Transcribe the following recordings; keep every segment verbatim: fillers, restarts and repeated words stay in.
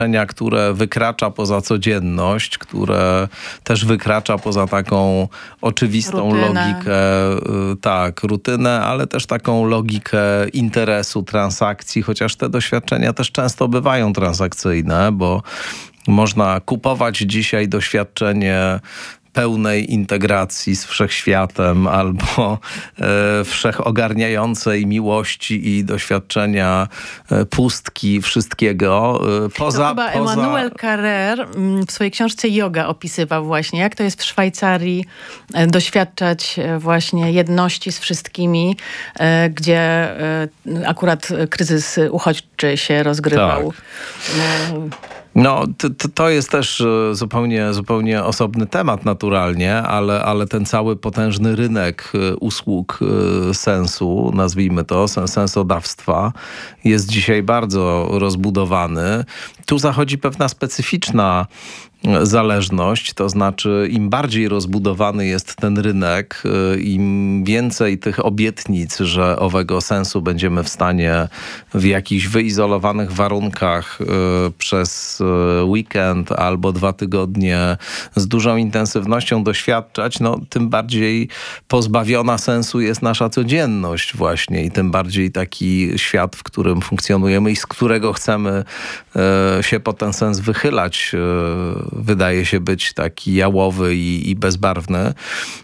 które wykracza poza codzienność, które też wykracza poza taką oczywistą Rutynę. logikę, tak, rutynę, ale też taką logikę interesu, transakcji, chociaż te doświadczenia też często bywają transakcyjne, bo można kupować dzisiaj doświadczenie pełnej integracji z wszechświatem albo e, wszechogarniającej miłości i doświadczenia e, pustki wszystkiego. E, poza, to chyba poza... Emmanuel Carrère w swojej książce Yoga opisywał właśnie, jak to jest w Szwajcarii e, doświadczać e, właśnie jedności z wszystkimi, e, gdzie e, akurat kryzys uchodźczy się rozgrywał. Tak. No, to, to jest też zupełnie, zupełnie osobny temat naturalnie, ale, ale ten cały potężny rynek usług sensu, nazwijmy to, sensodawstwa, jest dzisiaj bardzo rozbudowany. Tu zachodzi pewna specyficzna zależność, to znaczy im bardziej rozbudowany jest ten rynek, im więcej tych obietnic, że owego sensu będziemy w stanie w jakichś wyizolowanych warunkach przez weekend albo dwa tygodnie z dużą intensywnością doświadczać, no tym bardziej pozbawiona sensu jest nasza codzienność właśnie i tym bardziej taki świat, w którym funkcjonujemy i z którego chcemy się po ten sens wychylać, wydaje się być taki jałowy i, i bezbarwny.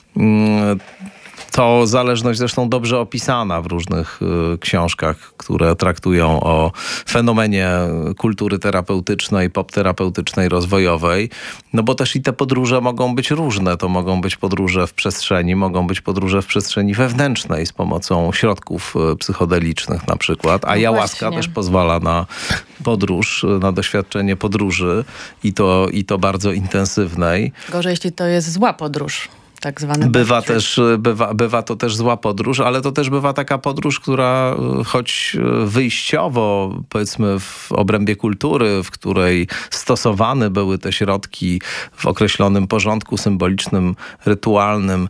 To zależność zresztą dobrze opisana w różnych y, książkach, które traktują o fenomenie kultury terapeutycznej, popterapeutycznej, rozwojowej. No bo też i te podróże mogą być różne. To mogą być podróże w przestrzeni, mogą być podróże w przestrzeni wewnętrznej z pomocą środków y, psychodelicznych na przykład. A no ayahuasca właśnie. też pozwala na podróż, na doświadczenie podróży i to, i to bardzo intensywnej. Gorzej, jeśli to jest zła podróż. Tak zwane bywa, też, bywa, bywa to też zła podróż, ale to też bywa taka podróż, która choć wyjściowo, powiedzmy w obrębie kultury, w której stosowane były te środki w określonym porządku symbolicznym, rytualnym,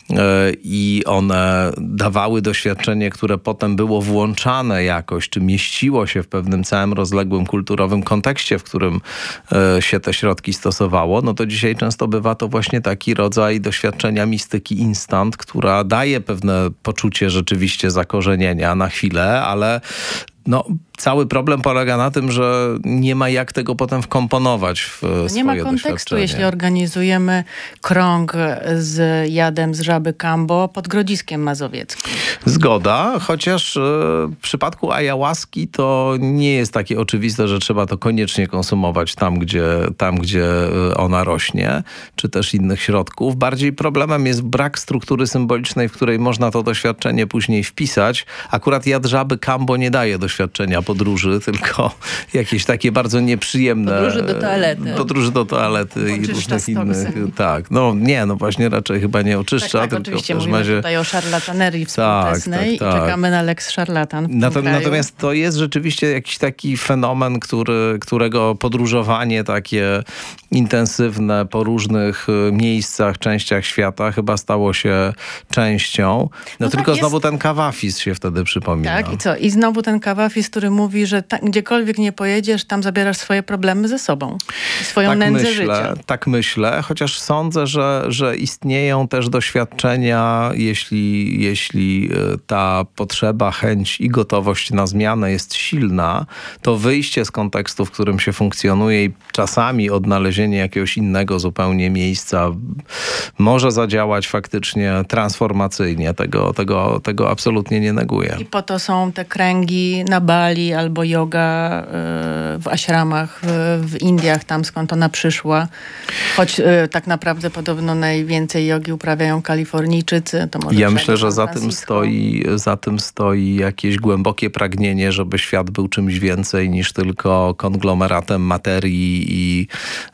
i one dawały doświadczenie, które potem było włączane jakoś, czy mieściło się w pewnym całym rozległym kulturowym kontekście, w którym się te środki stosowało, no to dzisiaj często bywa to właśnie taki rodzaj doświadczenia mistyki instant, która daje pewne poczucie rzeczywiście zakorzenienia na chwilę, ale no, cały problem polega na tym, że nie ma jak tego potem wkomponować w swoje Nie ma kontekstu, doświadczenie. jeśli organizujemy krąg z jadem z żaby Kambo pod Grodziskiem Mazowieckim. Zgoda, chociaż e, w przypadku ayahuaski to nie jest takie oczywiste, że trzeba to koniecznie konsumować tam gdzie, tam, gdzie ona rośnie, czy też innych środków. Bardziej problemem jest brak struktury symbolicznej, w której można to doświadczenie później wpisać. Akurat jad żaby Kambo nie daje doświadczenia podróży, tylko jakieś takie bardzo nieprzyjemne... Podróży do toalety. Podróży do toalety Oczyszcza i różnych stoksy. innych. Tak, no nie, no właśnie raczej chyba nie oczyszcza, Tak, tak, tylko oczywiście w każdym mówimy razie... tutaj o szarlatanerii współczesnej tak, tak. i czekamy na Lex Szarlatan w tym Natom- kraju. Natomiast to jest rzeczywiście jakiś taki fenomen, który, którego podróżowanie takie intensywne po różnych miejscach, częściach świata chyba stało się częścią. No, No tylko tak, jest... znowu ten kawafis się wtedy przypomina. Tak, i co? I znowu ten kawafis, który mówi, że ta, gdziekolwiek nie pojedziesz, tam zabierasz swoje problemy ze sobą. Swoją tak nędzę myślę, życia. Tak myślę, chociaż sądzę, że, że istnieją też doświadczenia, jeśli, jeśli ta potrzeba, chęć i gotowość na zmianę jest silna, to wyjście z kontekstu, w którym się funkcjonuje i czasami odnalezienie jakiegoś innego zupełnie miejsca może zadziałać faktycznie transformacyjnie. Tego, tego, tego absolutnie nie neguję. I po to są te kręgi na Bali albo yoga y, w ashramach w, w Indiach, tam skąd ona przyszła. Choć y, tak naprawdę podobno najwięcej jogi uprawiają Kalifornijczycy. To może ja myślę, że San za tym, Francisco. stoi, za tym stoi jakieś głębokie pragnienie, żeby świat był czymś więcej niż tylko konglomeratem materii i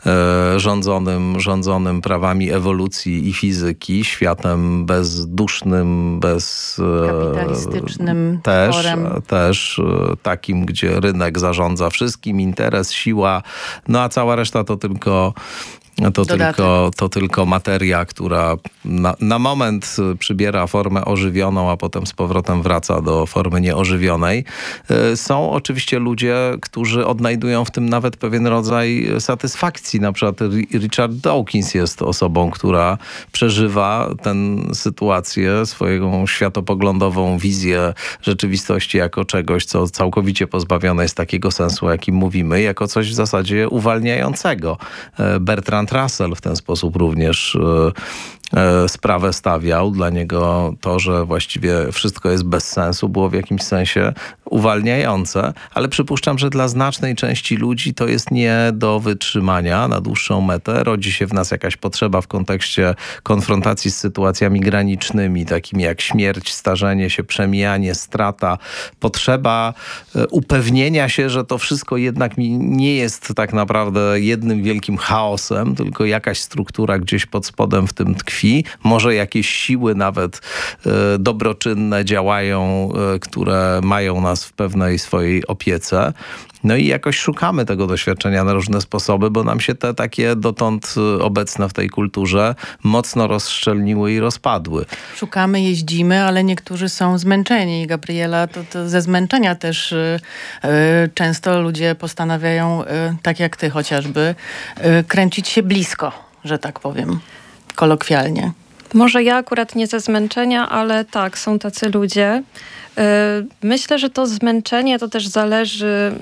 e, rządzonym, rządzonym prawami ewolucji i fizyki. Światem bezdusznym, bez... E, kapitalistycznym też, tworem. też e, takim, gdzie rynek zarządza wszystkim, interes, siła, no a cała reszta to tylko To Dodatek. tylko, to tylko materia, która na, na moment przybiera formę ożywioną, a potem z powrotem wraca do formy nieożywionej. Są oczywiście ludzie, którzy odnajdują w tym nawet pewien rodzaj satysfakcji. Na przykład Richard Dawkins jest osobą, która przeżywa tę sytuację, swoją światopoglądową wizję rzeczywistości jako czegoś, co całkowicie pozbawione jest takiego sensu, o jakim mówimy, jako coś w zasadzie uwalniającego. Bertrand Russell w ten sposób również e, sprawę stawiał. Dla niego to, że właściwie wszystko jest bez sensu, było w jakimś sensie uwalniające, ale przypuszczam, że dla znacznej części ludzi to jest nie do wytrzymania na dłuższą metę. Rodzi się w nas jakaś potrzeba w kontekście konfrontacji z sytuacjami granicznymi, takimi jak śmierć, starzenie się, przemijanie, strata. Potrzeba upewnienia się, że to wszystko jednak nie jest tak naprawdę jednym wielkim chaosem, tylko jakaś struktura gdzieś pod spodem w tym tkwi. Może jakieś siły nawet e, dobroczynne działają, e, które mają nas w pewnej swojej opiece. No i jakoś szukamy tego doświadczenia na różne sposoby, bo nam się te takie dotąd obecne w tej kulturze mocno rozszczelniły i rozpadły. Szukamy, jeździmy, ale niektórzy są zmęczeni. Gabriela, to, to ze zmęczenia też y, y, często ludzie postanawiają, y, tak jak ty chociażby, y, kręcić się blisko, że tak powiem, kolokwialnie. Może ja akurat nie ze zmęczenia, ale tak, są tacy ludzie. Myślę, że to zmęczenie to też zależy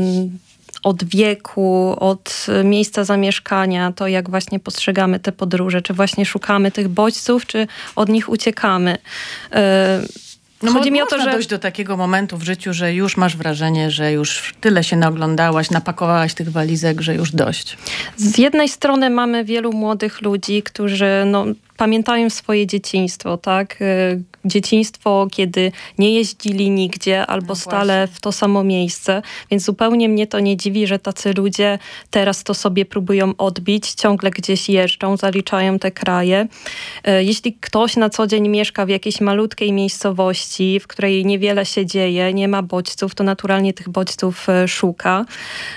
od wieku, od miejsca zamieszkania, to jak właśnie postrzegamy te podróże, czy właśnie szukamy tych bodźców, czy od nich uciekamy. No Chodzi mi o można to, że dojść do takiego momentu w życiu, że już masz wrażenie, że już tyle się naoglądałaś, napakowałaś tych walizek, że już dość. Z jednej strony mamy wielu młodych ludzi, którzy no, pamiętają swoje dzieciństwo, tak? Dzieciństwo, kiedy nie jeździli nigdzie albo no stale w to samo miejsce, więc zupełnie mnie to nie dziwi, że tacy ludzie teraz to sobie próbują odbić, ciągle gdzieś jeżdżą, zaliczają te kraje. Jeśli ktoś na co dzień mieszka w jakiejś malutkiej miejscowości, w której niewiele się dzieje, nie ma bodźców, to naturalnie tych bodźców szuka.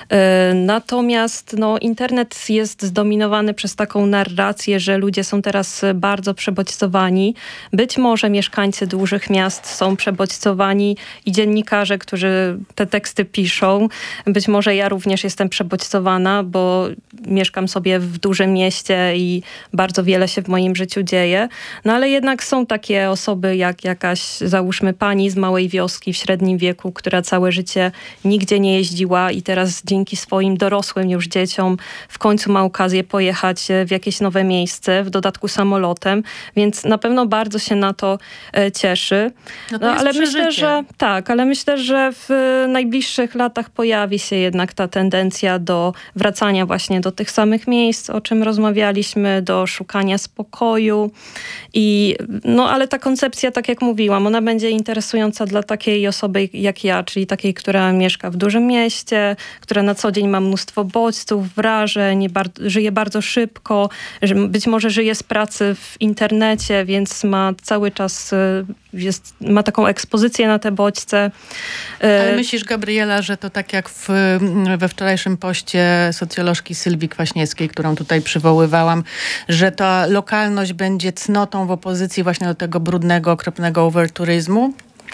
Natomiast no, internet jest zdominowany przez taką narrację, że ludzie są teraz bardzo przebodźcowani. Być może mieszkańcy dużych miast są przebodźcowani i dziennikarze, którzy te teksty piszą. Być może ja również jestem przebodźcowana, bo mieszkam sobie w dużym mieście i bardzo wiele się w moim życiu dzieje. No ale jednak są takie osoby jak jakaś, załóżmy, pani z małej wioski w średnim wieku, która całe życie nigdzie nie jeździła i teraz dzięki swoim dorosłym już dzieciom w końcu ma okazję pojechać w jakieś nowe miejsce, w dodatku samolotem, więc na pewno bardzo się na to e, cieszy. No to no, jest ale przeżycie. myślę, że tak, ale myślę, że w najbliższych latach pojawi się jednak ta tendencja do wracania właśnie do tych samych miejsc, o czym rozmawialiśmy, do szukania spokoju i no ale ta koncepcja, tak jak mówiłam, ona będzie interesująca dla takiej osoby jak ja, czyli takiej, która mieszka w dużym mieście, która na co dzień ma mnóstwo bodźców, wrażeń, bar- żyje bardzo szybko, być może żyje z pracy w internecie, więc ma cały czas jest, ma taką ekspozycję na te bodźce. Ale myślisz, Gabriela, że to tak jak w, we wczorajszym poście socjolożki Sylwii Kwaśniewskiej, którą tutaj przywoływałam, że ta lokalność będzie cnotą w opozycji właśnie do tego brudnego, okropnego overturyzmu?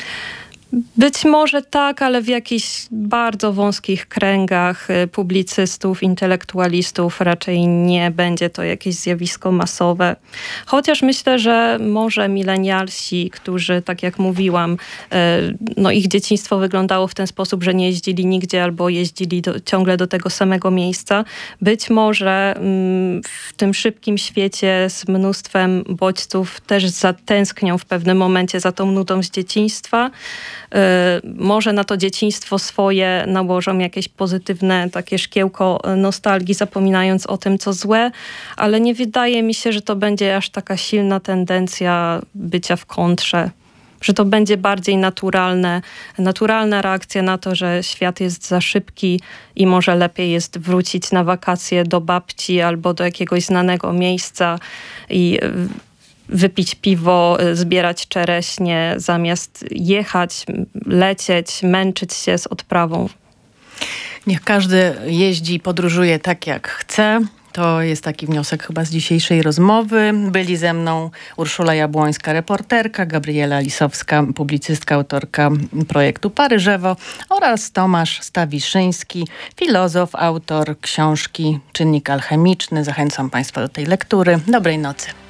Być może tak, ale w jakichś bardzo wąskich kręgach publicystów, intelektualistów raczej nie będzie to jakieś zjawisko masowe. Chociaż myślę, że może milenialsi, którzy, tak jak mówiłam, no ich dzieciństwo wyglądało w ten sposób, że nie jeździli nigdzie albo jeździli do, ciągle do tego samego miejsca. Być może w tym szybkim świecie z mnóstwem bodźców też zatęsknią w pewnym momencie za tą nudą z dzieciństwa. Może na to dzieciństwo swoje nałożą jakieś pozytywne takie szkiełko nostalgii, zapominając o tym, co złe, ale nie wydaje mi się, że to będzie aż taka silna tendencja bycia w kontrze. Że to będzie bardziej naturalne, naturalna reakcja na to, że świat jest za szybki i może lepiej jest wrócić na wakacje do babci albo do jakiegoś znanego miejsca i wypić piwo, zbierać czereśnie, zamiast jechać, lecieć, męczyć się z odprawą. Niech każdy jeździ, podróżuje tak jak chce. To jest taki wniosek chyba z dzisiejszej rozmowy. Byli ze mną Urszula Jabłońska, reporterka, Gabriela Lisowska, publicystka, autorka projektu Paryżewo oraz Tomasz Stawiszyński, filozof, autor książki Czynnik alchemiczny. Zachęcam Państwa do tej lektury. Dobrej nocy.